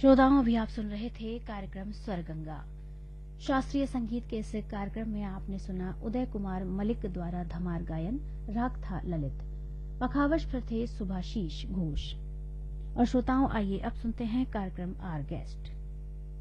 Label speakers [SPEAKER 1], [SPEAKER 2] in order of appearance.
[SPEAKER 1] श्रोताओं, अभी आप सुन रहे थे कार्यक्रम स्वरगंगा। शास्त्रीय संगीत के इस कार्यक्रम में आपने सुना उदय कुमार मलिक द्वारा धमार गायन, राग था ललित, पखावज पर थे सुभाशीष घोष। और श्रोताओं, आइए अब सुनते हैं कार्यक्रम आर गेस्ट।